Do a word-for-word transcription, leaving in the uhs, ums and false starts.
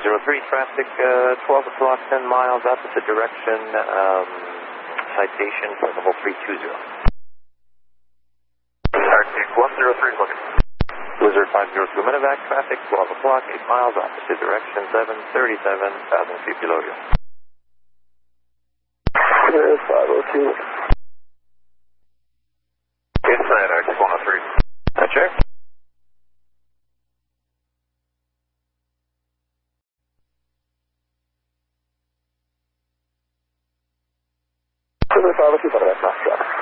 zero three, traffic, uh, twelve o'clock, ten miles, opposite direction, um, citation for level three two zero. Arctic one zero three, looking. Blizzard five zero two, medevac, traffic, twelve o'clock, eight miles, opposite direction, seven thirty-seven thousand feet below you. Clear five oh two. Inside Arctic one oh three. That's sure. Clear five oh two, medevac, traffic.